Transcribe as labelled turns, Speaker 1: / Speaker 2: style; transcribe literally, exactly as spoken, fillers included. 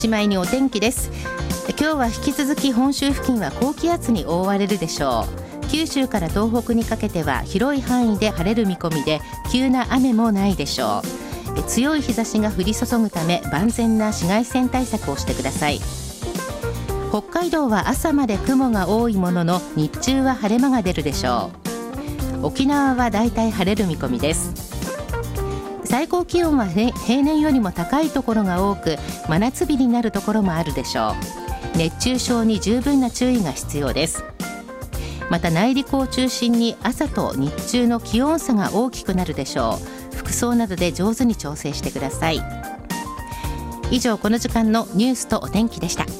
Speaker 1: しまいにお天気です。今日は引き続き本州付近は高気圧に覆われるでしょう。九州から東北にかけては広い範囲で晴れる見込みで、急な雨もないでしょう。強い日差しが降り注ぐため万全な紫外線対策をしてください。北海道は朝まで雲が多いものの日中は晴れ間が出るでしょう。沖縄はだいたい晴れる見込みです。最高気温は平年よりも高いところが多く、真夏日になるところもあるでしょう。熱中症に十分な注意が必要です。また内陸を中心に朝と日中の気温差が大きくなるでしょう。服装などで上手に調整してください。以上、この時間のニュースとお天気でした。